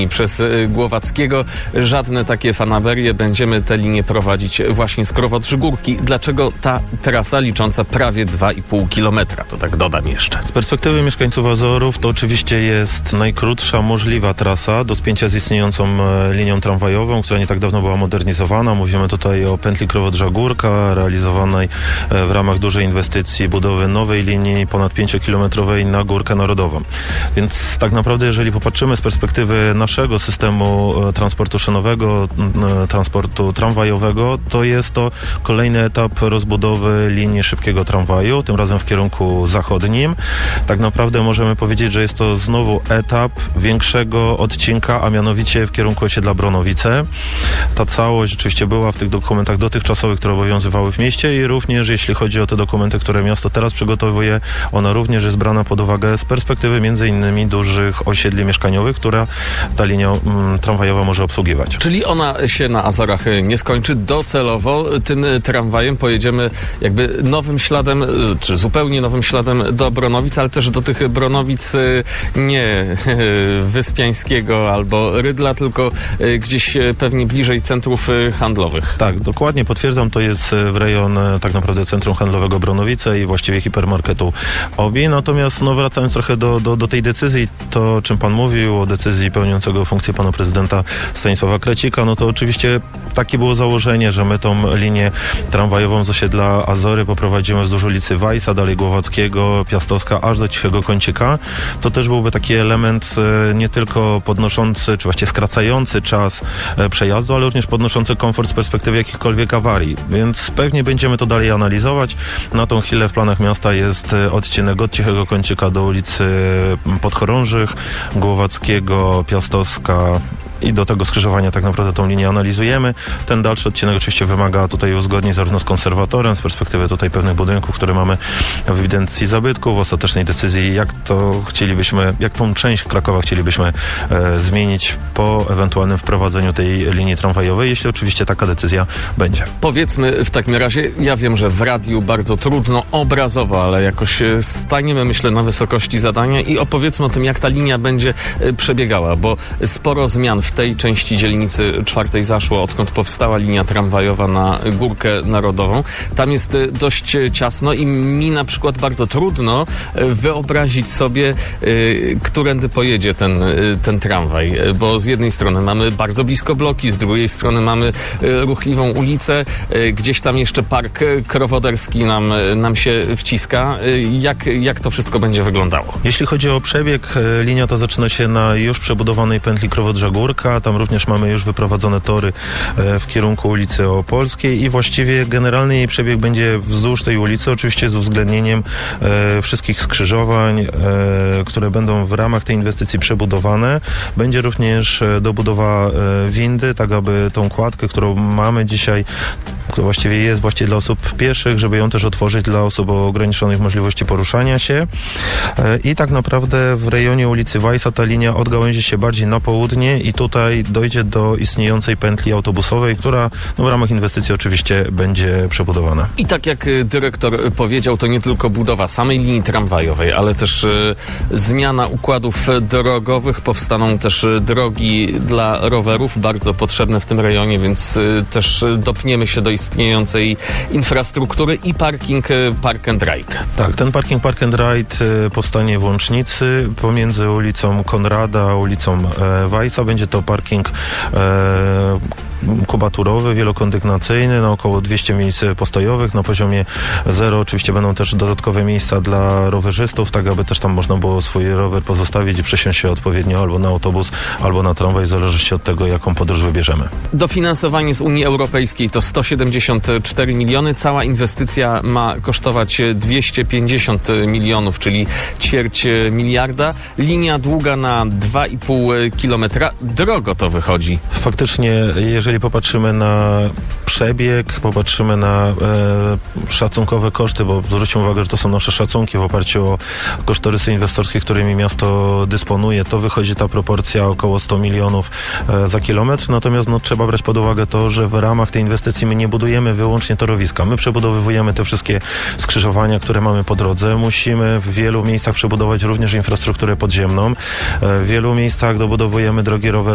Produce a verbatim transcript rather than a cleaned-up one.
linii przez Głowackiego. Żadne takie fanaberie. Będziemy tę linię prowadzić właśnie z Krowodrzy-Górki. Dlaczego ta trasa licząca prawie dwa i pół kilometra? To tak dodam jeszcze. Z perspektywy mieszkańców Azorów to oczywiście jest najkrótsza możliwa trasa do spięcia z istniejącą linią tramwajową, która nie tak dawno była modernizowana. Mówimy tutaj o pętli Krowodrza-Górka, realizowanej w ramach dużej inwestycji budowy nowej linii ponad pięciokilometrowej na Górkę Narodową. Więc tak naprawdę, jeżeli popatrzymy z perspektywy naszego systemu transportu szynowego, transportu tramwajowego, to jest to kolejny etap rozbudowy linii szybkiego tramwaju, tym razem w kierunku zachodnim. Tak naprawdę możemy powiedzieć, że jest to znowu etap większego odcinka, a mianowicie w kierunku osiedla Bronowice. Ta całość oczywiście była w tych dokumentach dotychczasowych, które obowiązywały w mieście i również jeśli chodzi o te dokumenty, które miasto teraz przygotowuje, ona również jest brana pod uwagę z perspektywy między innymi dużych osiedli mieszkaniowych, która ta linia mm, tramwajowa może obsługiwać. Czyli ona się na Azorach nie skończy. Docelowo tym tramwajem pojedziemy jakby nowym śladem, czy zupełnie nowym śladem do Bronowic, ale też do tych Bronowic nie Wyspiańskiego albo Rydla, tylko gdzieś pewnie bliżej centrów handlowych. Tak, dokładnie potwierdzam, to jest w rejon tak naprawdę centrum handlowego Bronowice i właściwie hipermarketu Obi. Natomiast no, wracając trochę do, do, do tej decyzji, to o czym pan mówił, o decyzji pełniącego funkcję pana prezydenta Stanisława Krecika, no to oczywiście takie było założenie, że my tą linię tramwajową z osiedla Azory poprowadzimy wzdłuż ulicy Weissa, dalej Głowackiego, Piastowska, aż do Cichego Kącika. To też byłby taki element e, nie tylko podnoszący, czy właściwie skracający czas e, przejazdu, ale również podnoszący komfort z perspektywy jakichkolwiek awarii. Więc pewnie będziemy to dalej analizować. Na tą chwilę w planach miasta jest e, odcinek od Cichego Kącika do ulicy Podchorążych, Głowackiego, Piastowska, i do tego skrzyżowania tak naprawdę tą linię analizujemy. Ten dalszy odcinek oczywiście wymaga tutaj uzgodnień zarówno z konserwatorem, z perspektywy tutaj pewnych budynków, które mamy w ewidencji zabytków, w ostatecznej decyzji, jak to chcielibyśmy, jak tą część Krakowa chcielibyśmy e, zmienić po ewentualnym wprowadzeniu tej linii tramwajowej, jeśli oczywiście taka decyzja będzie. Powiedzmy w takim razie, ja wiem, że w radiu bardzo trudno obrazowo, ale jakoś staniemy, myślę, na wysokości zadania i opowiedzmy o tym, jak ta linia będzie przebiegała, bo sporo zmian w tej części dzielnicy czwartej zaszło, odkąd powstała linia tramwajowa na Górkę Narodową. Tam jest dość ciasno i mi na przykład bardzo trudno wyobrazić sobie, y, którędy pojedzie ten, y, ten tramwaj, bo z jednej strony mamy bardzo blisko bloki, z drugiej strony mamy y, ruchliwą ulicę, y, gdzieś tam jeszcze park krowoderski nam, nam się wciska. Y, jak, jak to wszystko będzie wyglądało? Jeśli chodzi o przebieg, linia ta zaczyna się na już przebudowanej pętli Krowodrza-Górka. Tam również mamy już wyprowadzone tory w kierunku ulicy Opolskiej i właściwie generalny jej przebieg będzie wzdłuż tej ulicy, oczywiście z uwzględnieniem e, wszystkich skrzyżowań, e, które będą w ramach tej inwestycji przebudowane. Będzie również dobudowa e, windy, tak aby tą kładkę, którą mamy dzisiaj, która właściwie jest właściwie dla osób pieszych, żeby ją też otworzyć dla osób o ograniczonych możliwości poruszania się. E, I tak naprawdę w rejonie ulicy Weissa ta linia odgałęzi się bardziej na południe i tutaj dojdzie do istniejącej pętli autobusowej, która no, w ramach inwestycji oczywiście będzie przebudowana. I tak jak dyrektor powiedział, to nie tylko budowa samej linii tramwajowej, ale też y, zmiana układów drogowych. Powstaną też drogi dla rowerów, bardzo potrzebne w tym rejonie, więc y, też dopniemy się do istniejącej infrastruktury i parking Park and Ride. Tak, ten parking Park and Ride y, powstanie w Łącznicy pomiędzy ulicą Konrada a ulicą e, Weissa. Będzie to parking e, kubaturowy, wielokondygnacyjny, na około dwieście miejsc postojowych, na poziomie zero oczywiście będą też dodatkowe miejsca dla rowerzystów, tak aby też tam można było swój rower pozostawić i przesiąść się odpowiednio albo na autobus, albo na tramwaj, w zależności od tego, jaką podróż wybierzemy. Dofinansowanie z Unii Europejskiej to sto siedemdziesiąt cztery miliony, cała inwestycja ma kosztować dwieście pięćdziesiąt milionów, czyli ćwierć miliarda. Linia długa na dwa i pół kilometra. Drogo to wychodzi. Faktycznie, jeżeli popatrzymy na przebieg, popatrzymy na e, szacunkowe koszty, bo zwróćmy uwagę, że to są nasze szacunki w oparciu o kosztorysy inwestorskie, którymi miasto dysponuje, to wychodzi ta proporcja około sto milionów e, za kilometr, natomiast no, trzeba brać pod uwagę to, że w ramach tej inwestycji my nie budujemy wyłącznie torowiska, my przebudowujemy te wszystkie skrzyżowania, które mamy po drodze, musimy w wielu miejscach przebudować również infrastrukturę podziemną, e, w wielu miejscach dobudowujemy drogi rowerowe,